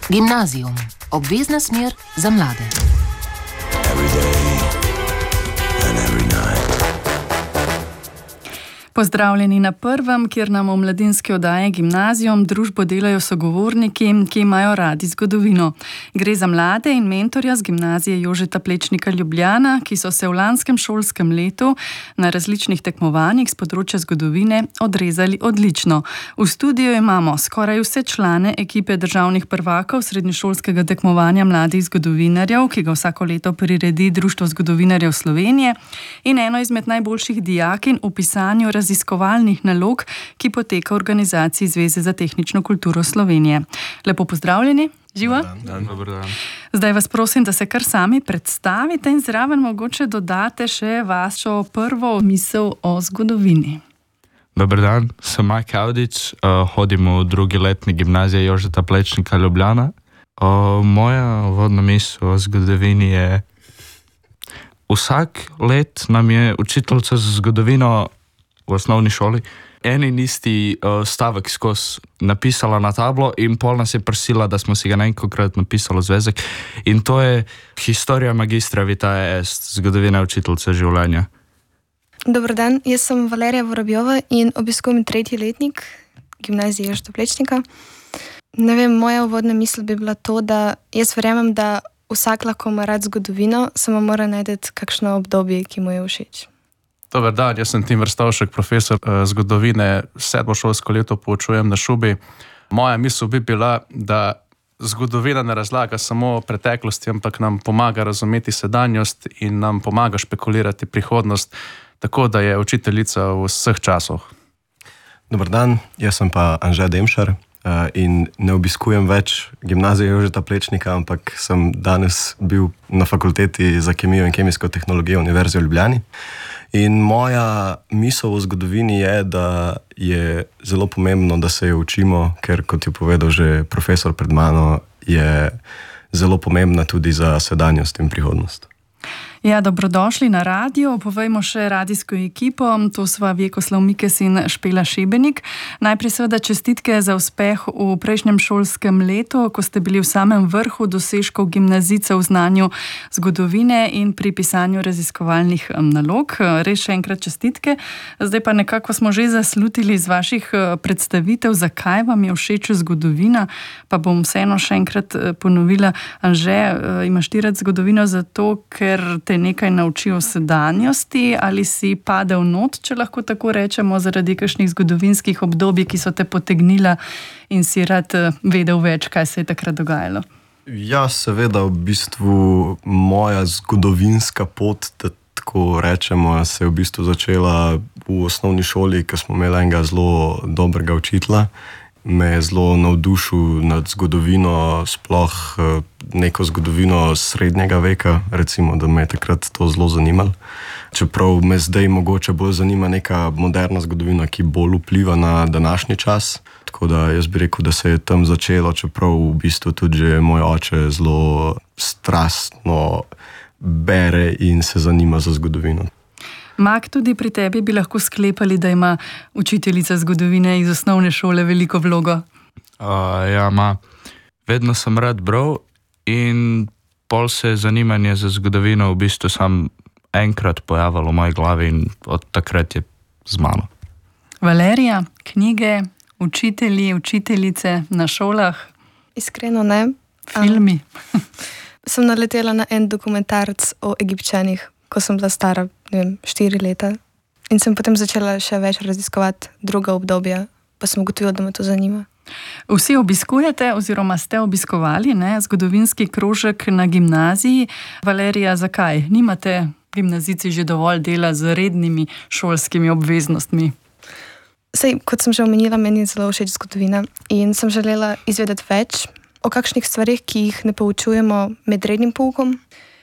Gimnazijum. Obvezna smer za mlade. Pozdravljeni na prvem, kjer nam v mladinski oddaji Gimnazijum družbo delajo sogovorniki, ki imajo radi zgodovino. Gre za mlade in mentorja z gimnazije Jožeta Plečnika Ljubljana, ki so se v lanskem šolskem letu na različnih tekmovanjih z področja zgodovine odrezali odlično. V studiu imamo skoraj vse člane ekipe državnih prvakov srednješolskega tekmovanja mladih zgodovinarjev, ki ga vsako leto priredi Društvo zgodovinarjev Slovenije, in eno izmed najboljših dijakinj v pisanju raziskovalnih nalog, ki poteka v organizaciji Zveze za tehnično kulturo Slovenije. Lepo pozdravljeni. Živa? Dober dan. Zdaj vas prosim, da se kar sami predstavite in zraven mogoče dodate še vašo prvo misel o zgodovini. Dober dan, sem Mike Avdić, hodim v drugi letnik gimnazije Jožeta Plečnika Ljubljana. Moja uvodna misel o zgodovini je: vsak let nam je učiteljica za zgodovino v osnovni šoli en in isti stavek skozi napisala na tablo in pol nas je prosila, da smo si ga nekajkrat napisali v zvezek, in to je Historia magistra vitae est, zgodovina učiteljice življenja. Dober dan, jaz sem Valerija Vorobjova in obiskujem 3. letnik gimnazije Jožeta Plečnika. Ne vem, moja uvodna misel bi bila to, da jaz verjamem, da vsak lahko ima rad zgodovino, samo mora najti kakšno obdobje, ki mu je všeč. Dober dan, jaz sem Tim Verstovšek, profesor zgodovine, 7. šolsko leto poučujem na Šubi. Moja misel bi bila, da zgodovina ne razlaga samo preteklosti, ampak nam pomaga razumeti sedanjost in nam pomaga špekulirati prihodnost, tako da je učiteljica v vseh časih. Dober dan, jaz sem pa Anže Demšar in ne obiskujem več gimnazije Jožeta Plečnika, ampak sem danes bil na fakulteti za kemijo in kemijsko tehnologijo Univerze v Ljubljani. In moja misel o zgodovini je, da je zelo pomembno, da se jo učimo, ker, kot je povedal že profesor pred mano, je zelo pomembna tudi za sedanjost in prihodnost. Ja, dobrodošli na radio. Povejmo še radijsko ekipo. To sva Vjekoslav Mikes in Špela Šebenik. Najprej seveda čestitke za uspeh v prejšnjem šolskem letu, ko ste bili v samem vrhu dosežkov gimnazijcev v znanju zgodovine in pri pisanju raziskovalnih nalog. Res še enkrat čestitke. Zdaj pa nekako smo že zaslutili iz vaših predstavitev, zakaj vam je všeč zgodovina, pa bom vseeno še enkrat ponovila. Anže, imaš ti rad zgodovino zato, ker te nekaj nauči o sedanjosti, ali si padel not, če lahko tako rečemo, zaradi kakšnih zgodovinskih obdobij, ki so te potegnila in si rad vedel več, kaj se je takrat dogajalo? Ja, seveda, v bistvu moja zgodovinska pot, da tako rečemo, se je v bistvu začela v osnovni šoli, ko smo imeli enega zelo dobrega učitelja. Me je zelo navdušil nad zgodovino, sploh neko zgodovino srednjega veka, recimo, da me je takrat to zelo zanimalo. Čeprav me zdaj mogoče bolj zanima neka moderna zgodovina, ki bolj vpliva na današnji čas. Tako da jaz bi rekel, da se je tam začelo, čeprav v bistvu tudi že moj oče zelo strastno bere in se zanima za zgodovino. Mak, tudi pri tebi bi lahko sklepali, da ima učiteljica zgodovine iz osnovne šole veliko vlogo. Ja, vedno sem rad bral in pol se je zanimanje za zgodovino v bistvu sam enkrat pojavilo v moji glavi in od takrat je z mano. Valerija, knjige, učitelji, učiteljice na šolah? Iskreno ne. Filmi? Sem naletela na en dokumentarc o Egipčanih, ko sem bila stara, 4 leta. In sem potem začela še več raziskovati druga obdobja, pa sem ugotovila, da me to zanima. Vsi obiskujete oziroma ste obiskovali zgodovinski krožek na gimnaziji. Valerija, zakaj? Nimate gimnazijci že dovolj dela z rednimi šolskimi obveznostmi? Sej, kot sem že omenila, meni je zelo všeč zgodovina in sem želela izvedeti več o kakšnih stvarih, ki jih ne poučujemo med rednim poukom.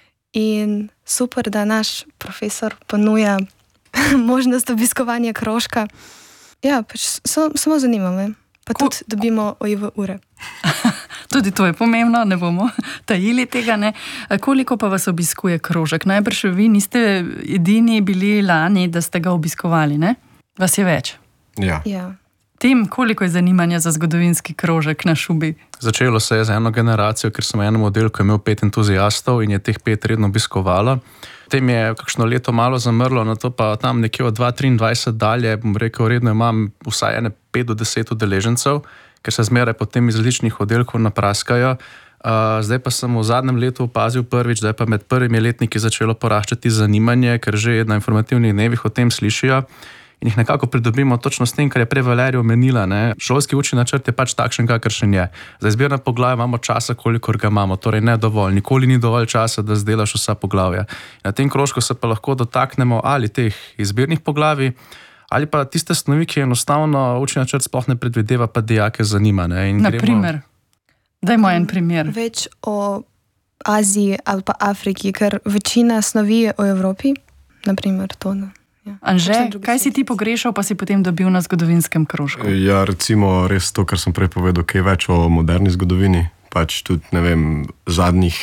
In super, da naš profesor ponuja možnost obiskovanja krožka. Ja, pač samo zanima me. Pa tudi dobimo OIV ure. Tudi to je pomembno, ne bomo tajili tega, ne. Koliko pa vas obiskuje krožek? Najbrž vi niste edini bili lani, da ste ga obiskovali, ne? Vas je več? Ja. Tim, koliko je zanimanja za zgodovinski krožek na Šubi? Začelo se je z eno generacijo, ker sem v enem oddelku imel 5 entuzijastov in je teh 5 redno obiskovalo. Tem je kakšno leto malo zamrlo, na to pa tam nekje od 2023 dalje, bom rekel, redno imam vsaj 5 do 10 udeležencev, ker se zmeraj potem iz različnih oddelkov napraskajo. Zdaj pa sem v zadnjem letu opazil prvič, da je pa med prvimi letniki začelo poraščati zanimanje, ker že na informativnih dnevih o tem slišijo. In jih nekako pridobimo točno s tem, kar je prej Valerija omenila. Šolski učni načrt je pač takšen, kakršen je. Za izbirna poglavja imamo časa, kolikor ga imamo, torej ne dovolj. Nikoli ni dovolj časa, da zdelaš vsa poglavja. Na tem krožku se pa lahko dotaknemo ali teh izbirnih poglavij, ali pa tiste snovi, ki enostavno učni načrt sploh ne predvideva, pa dijake zanima. Naprimer, dajmo en primer. Več o Aziji ali pa Afriki, ker večina snovi je o Evropi, naprimer to. Anže, kaj si ti pogrešal, pa si potem dobil na zgodovinskem krožku? Ja, recimo res to, kar sem prej povedal, kaj več o moderni zgodovini. Pač tudi, ne vem, zadnjih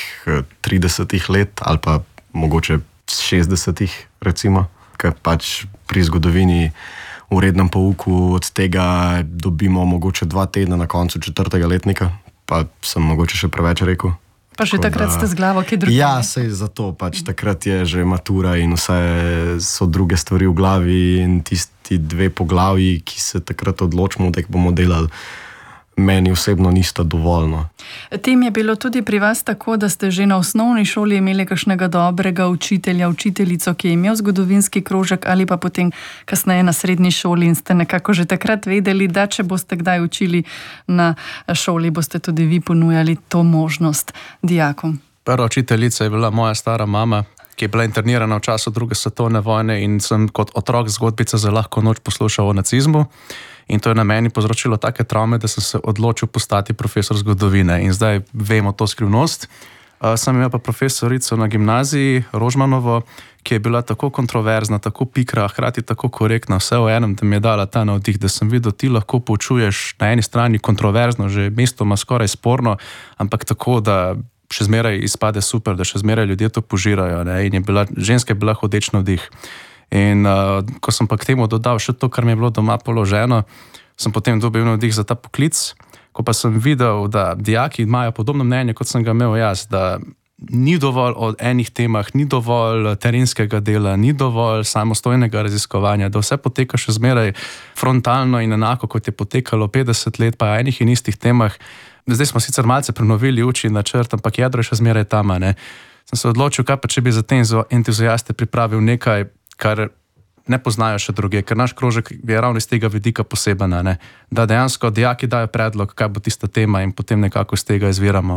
30 let ali pa mogoče 60, recimo, ker pač pri zgodovini v rednem pouku od tega dobimo mogoče 2 tedna na koncu 4. letnika, pa sem mogoče še preveč rekel. Pa še takrat ste z glavo, ki drugi. Ja, sej zato, pač takrat je že matura in vse so druge stvari v glavi in tisti 2 poglavji, ki se takrat odločimo, da jih bomo delali, meni osebno nista dovoljno. Tem je bilo tudi pri vas tako, da ste že na osnovni šoli imeli kakšnega dobrega učitelja, učiteljico, ki je imel zgodovinski krožek, ali pa potem kasneje na srednji šoli in ste nekako že takrat vedeli, da če boste kdaj učili na šoli, boste tudi vi ponujali to možnost dijakom. Prva učiteljica je bila moja stara mama, ki je bila internirana v času 2. svetovne vojne in sem kot otrok zgodbice za lahko noč poslušal o nacizmu. In to je na meni povzročilo take travme, da sem se odločil postati profesor zgodovine. In zdaj vemo to skrivnost. Sem imel pa profesorico na gimnaziji, Rožmanovo, ki je bila tako kontroverzna, tako pikra, hkrati tako korektna, vse v enem, da mi je dala ta navdih, da sem videl, ti lahko poučuješ na eni strani kontroverzno, že mestoma skoraj sporno, ampak tako, da še zmeraj izpade super, da še zmeraj ljudje to požirajo. In ženska je bila hodeč navdih. In ko sem pa k temu dodal še to, kar mi je bilo doma položeno, sem potem dobil navdih za ta poklic. Ko pa sem videl, da dijaki imajo podobno mnenje, kot sem ga imel jaz, da ni dovolj o enih temah, ni dovolj terenskega dela, ni dovolj samostojnega raziskovanja, da vse poteka še zmeraj frontalno in enako, kot je potekalo 50 let, pa enih in istih temah. Zdaj smo sicer malce prenovili učni načrt, ampak jedro je še zmeraj tam. Sem se odločil, kaj pa če bi za te entuziaste pripravil nekaj, kar ne poznajo še druge, ker naš krožek je ravno iz tega vidika poseben, da dejansko dijaki dajo predlog, kaj bo tista tema in potem nekako iz tega izviramo.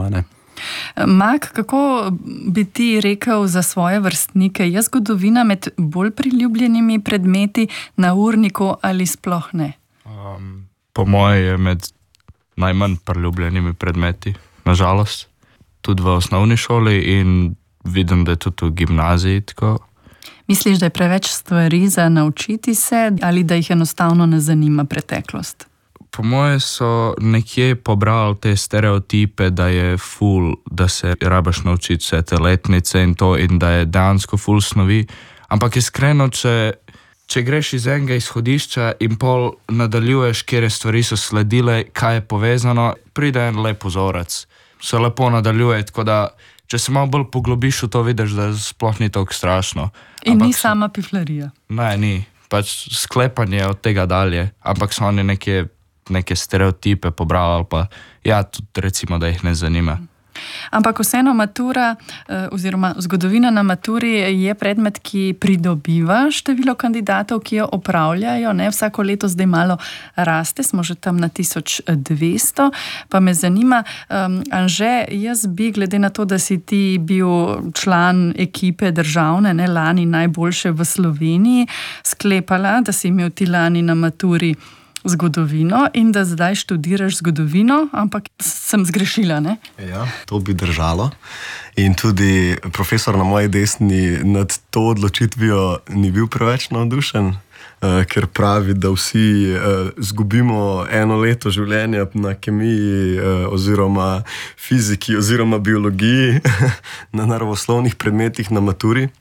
Mak, kako bi ti rekel za svoje vrstnike, je zgodovina med bolj priljubljenimi predmeti na urniku ali sploh ne? Po moje je med najmanj priljubljenimi predmeti, nažalost. Tudi v osnovni šoli in vidim, da je tudi v gimnaziji tako. Misliš, da je preveč stvari za naučiti se ali da jih enostavno ne zanima preteklost? Po moje so nekje pobrali te stereotipe, da je ful, da se rabaš naučiti vse te letnice in to in da je dejansko ful snovi. Ampak iskreno, če greš iz enega izhodišča in pol nadaljuješ, kjer stvari so sledile, kaj je povezano, pride en lep vzorec. Se lepo nadaljuje, tako da če se malo bolj poglobiš v to, vidiš, da sploh ni tako strašno. In ampak ni sama piflarija. Ne, ni. Pač sklepanje od tega dalje. Ampak so oni neke stereotipe pobrali, pa ja, tudi recimo, da jih ne zanima. Ampak vseeno matura oziroma zgodovina na maturi je predmet, ki pridobiva število kandidatov, ki jo opravljajo. Vsako leto zdaj malo raste, smo že tam na 1200. Pa me zanima, Anže, jaz bi glede na to, da si ti bil član ekipe državne, lani najboljše v Sloveniji, sklepala, da si imel ti lani na maturi zgodovino in da zdaj študiraš zgodovino, ampak sem zgrešila, ne? Ja, to bi držalo. In tudi profesor na moji desni nad to odločitvijo ni bil preveč navdušen, ker pravi, da vsi zgubimo 1 leto življenja na kemiji oziroma fiziki oziroma biologiji na naravoslovnih predmetih na maturi.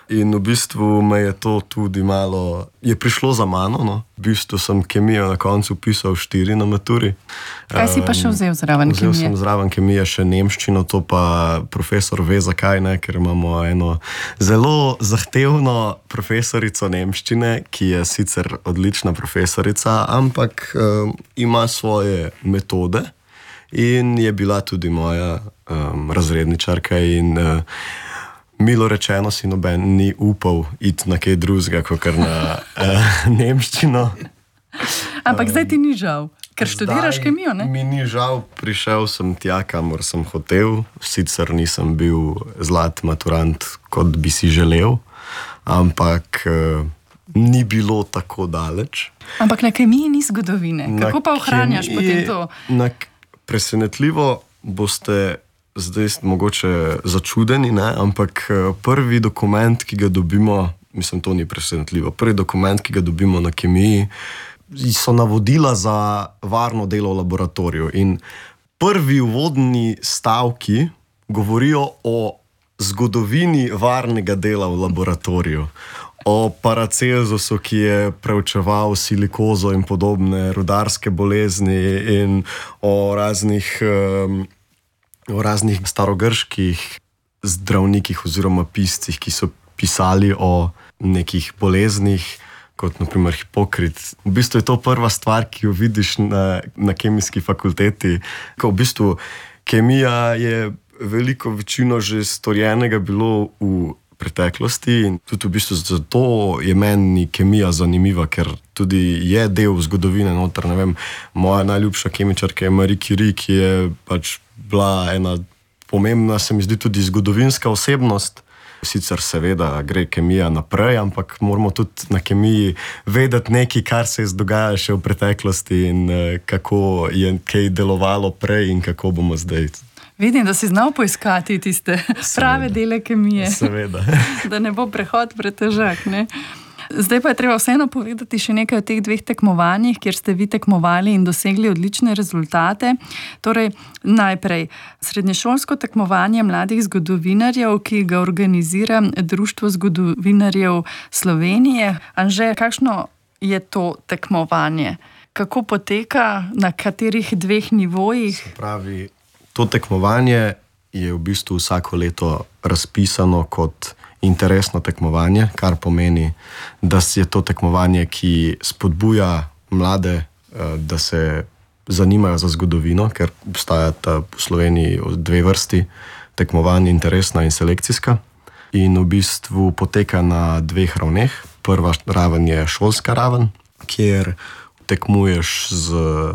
In v bistvu me je to tudi malo, je prišlo za mano, no. V bistvu sem kemijo na koncu pisal 4 na maturi. Kaj si pa še vzel zraven kemije? Vzel sem zraven kemije še nemščino, to pa profesor ve zakaj, ne, ker imamo eno zelo zahtevno profesorico nemščine, ki je sicer odlična profesorica, ampak ima svoje metode in je bila tudi moja razredničarka in milo rečeno si noben ni upal iti na kaj drugega, kot na nemščino. Ampak zdaj ti ni žal, ker študiraš kemijo, ne? Mi ni žal, prišel sem tja, kamor sem hotel, sicer nisem bil zlat maturant, kot bi si želel, ampak ni bilo tako daleč. Ampak na kemiji ni zgodovine. Kako pa ohranjaš potem to? Presenetljivo boste zdaj mogoče začudeni, ne? Ampak prvi dokument, ki ga dobimo, mislim, to ni presenetljivo, prvi dokument, ki ga dobimo na kemiji, so navodila za varno delo v laboratoriju. In prvi uvodni stavki govorijo o zgodovini varnega dela v laboratoriju. O Paracelsusu, ki je preučeval silikozo in podobne rudarske bolezni in o raznih starogrških zdravnikih oziroma piscih, ki so pisali o nekih boleznih, kot naprimer Hipokrit. V bistvu je to prva stvar, ki jo vidiš na kemijski fakulteti. Ko v bistvu kemija je veliko večino že storjenega bilo v preteklosti in tudi v bistvu zato je meni kemija zanimiva, ker tudi je del zgodovine noter. Ne vem, moja najljubša kemičarka je Marie Curie, ki je pač bila ena pomembna, se mi zdi, tudi zgodovinska osebnost. Sicer seveda gre kemija naprej, ampak moramo tudi na kemiji vedeti nekaj, kar se je dogajalo še v preteklosti in kako je kaj delovalo prej in kako bomo zdaj. Vidim, da si znal poiskati tiste prave dele kemije. Seveda. Da ne bo prehod pretežak, ne? Zdaj pa je treba vseeno povedati še nekaj o teh 2 tekmovanjih, kjer ste vi tekmovali in dosegli odlične rezultate. Torej, najprej srednješolsko tekmovanje mladih zgodovinarjev, ki ga organizira Društvo zgodovinarjev Slovenije. Anže, kakšno je to tekmovanje? Kako poteka, na katerih 2 nivojih? Se pravi, to tekmovanje je v bistvu vsako leto razpisano kot interesno tekmovanje, kar pomeni, da je to tekmovanje, ki spodbuja mlade, da se zanimajo za zgodovino, ker obstajata v Sloveniji 2 vrsti tekmovanj, interesna in selekcijska. In v bistvu poteka na 2 ravneh. Prva raven je šolska raven, kjer tekmuješ z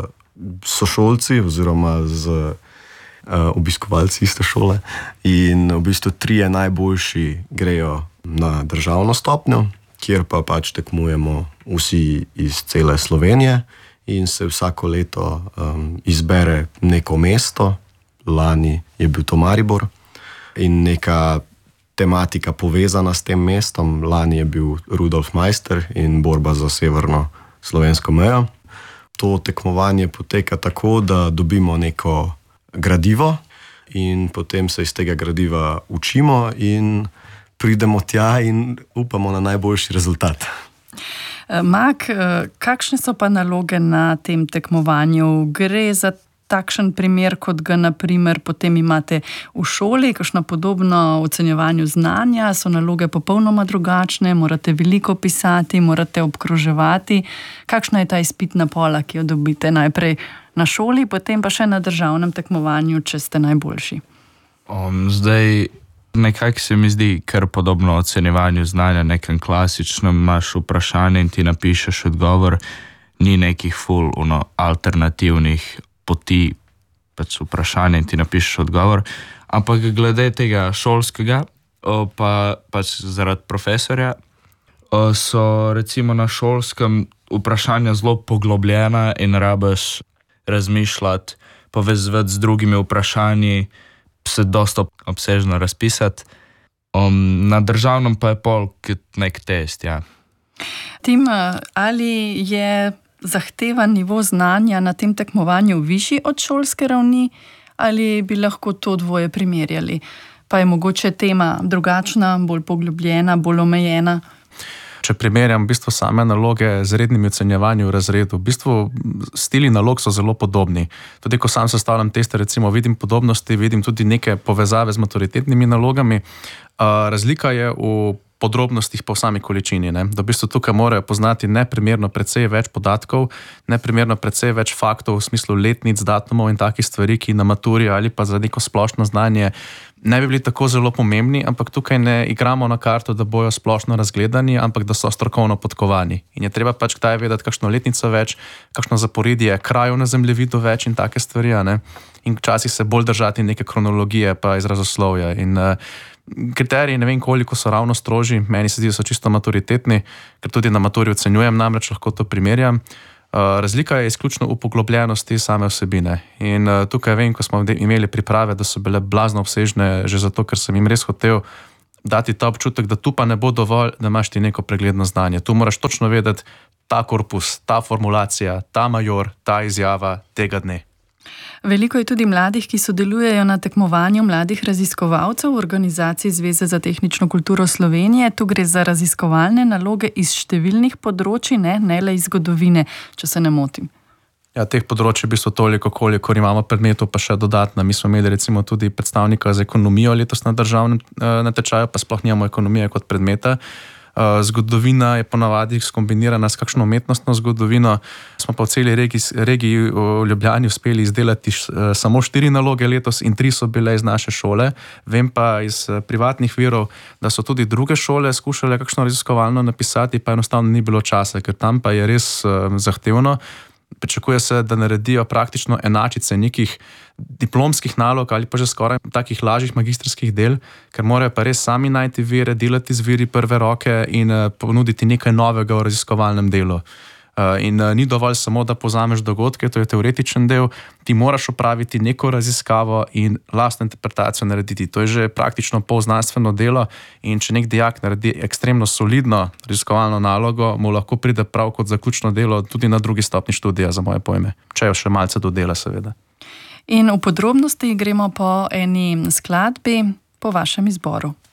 sošolci oziroma z obiskovalci iste šole in v bistvu 3 najboljši grejo na državno stopnjo, kjer pa pač tekmujemo vsi iz cele Slovenije in se vsako leto izbere neko mesto. Lani je bil to Maribor in neka tematika povezana s tem mestom. Lani je bil Rudolf Meister in borba za severno slovensko mejo. To tekmovanje poteka tako, da dobimo neko gradivo in potem se iz tega gradiva učimo in pridemo tja in upamo na najboljši rezultat. Mak, kakšne so pa naloge na tem tekmovanju? Gre za takšen primer, kot ga naprimer potem imate v šoli, kakšno podobno ocenjevanju znanja? So naloge popolnoma drugačne? Morate veliko pisati, morate obkroževati? Kakšna je ta izpitna pola, ki jo dobite najprej na šoli, potem pa še na državnem tekmovanju, če ste najboljši? Zdaj, nekako se mi zdi kar podobno ocenjevanju znanja, nekem klasičnem, imaš vprašanje in ti napišeš odgovor, ni nekih ful alternativnih poti, pač vprašanje in ti napišeš odgovor, ampak glede tega šolskega, pač zaradi profesorja, so recimo na šolskem vprašanja zelo poglobljena in rabiš razmišljati, povezati z drugimi vprašanji, se dosta obsežno razpisati. Na državnem pa je pol kot nek test, ja. Tim, ali je zahtevan nivo znanja na tem tekmovanju višji od šolske ravni, ali bi lahko to dvoje primerjali? pa je mogoče tema drugačna, bolj poglobljena, bolj omejena? Če primerjam v bistvu same naloge z rednimi ocenjevanji v razredu, v bistvu stili nalog so zelo podobni. Tudi ko sam sestavljam teste, recimo vidim podobnosti, vidim tudi neke povezave z maturitetnimi nalogami. Razlika je v podrobnostih po sami količini, ne? Da v bistvu tukaj morajo poznati neprimerno precej več podatkov, neprimerno precej več faktov v smislu letnic, datumov in takih stvari, ki na maturi ali pa za neko splošno znanje ne bi bili tako zelo pomembni, ampak tukaj ne igramo na karto, da bojo splošno razgledani, ampak da so strokovno podkovani. In je treba pač kdaj vedeti, kakšno letnico več, kakšno zaporedje krajev na zemljevidu več in take stvari, ne? In včasih se bolj držati neke kronologije pa izrazoslovja. In kriteriji, ne vem koliko so ravno strožji, meni se zdi, da so čisto maturitetni, ker tudi na maturi ocenjujem, namreč lahko to primerjam. Razlika je izključno v poglobljenosti same vsebine. In tukaj vem, ko smo imeli priprave, da so bile blazno obsežne, že zato, ker sem jim res hotel dati ta občutek, da tu pa ne bo dovolj, da imaš ti neko pregledno znanje. Tu moraš točno vedeti ta korpus, ta formulacija, ta major, ta izjava tega dne. Veliko je tudi mladih, ki sodelujejo na tekmovanju mladih raziskovalcev v organizaciji Zveze za tehnično kulturo Slovenije. Tu gre za raziskovalne naloge iz številnih področji, ne le iz zgodovine, če se ne motim. Ja, teh področji v bistvu toliko, kolikor imamo predmetov, pa še dodatna. Mi smo imeli recimo tudi predstavnika za ekonomijo letos na državnem natečaju, pa sploh nimamo ekonomije kot predmeta. Zgodovina je ponavadi skombinirana s kakšno umetnostno zgodovino. Smo pa v celi regiji v Ljubljani uspeli izdelati samo 4 naloge letos in 3 so bile iz naše šole. Vem pa iz privatnih virov, da so tudi druge šole skušale kakšno raziskovalno napisati, pa enostavno ni bilo časa, ker tam pa je res zahtevno. Pričakuje se, da naredijo praktično enačice nekih diplomskih nalog ali pa že skoraj takih lažjih magistrskih del, ker morajo pa res sami najti vire, delati z viri prve roke in ponuditi nekaj novega v raziskovalnem delu. In ni dovolj samo, da povzameš dogodke, to je teoretičen del, ti moraš opraviti neko raziskavo in lastno interpretacijo narediti. To je že praktično polznanstveno delo in če nek dijak naredi ekstremno solidno raziskovalno nalogo, mu lahko pride prav kot zaključno delo tudi na drugi stopnji študija, za moje pojme. Če jo še malce dodela, seveda. In v podrobnosti gremo po eni skladbi po vašem izboru.